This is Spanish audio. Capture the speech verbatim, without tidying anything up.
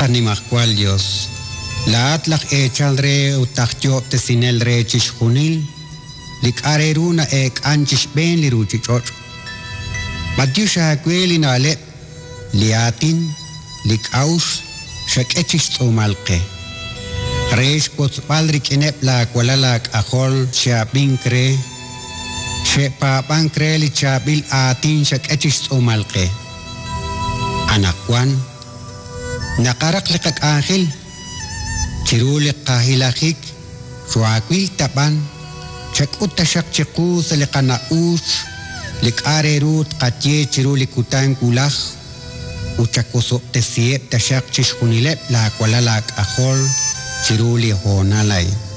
Qanimacual Dios. La atlaq echal re utakyo te sinel re chishunil. Lik areruna ek anchish ben li ruchichoch. Madiusha kweli na le liatin lik aus shak echish tsumalke. Reish potsbaldrik inep la kualalak ahol shabin kre. Shepa pankre li chabil atin shak echish tsumalke. Anakwan nakarak likak angel chirulik kahilakik suakwil tapan chak utashak chiku sa likana us lik arerut katye chirulik utang kulak uchakoso tesiep tashak chishkunilep la kualalak ahol chiruli honalay.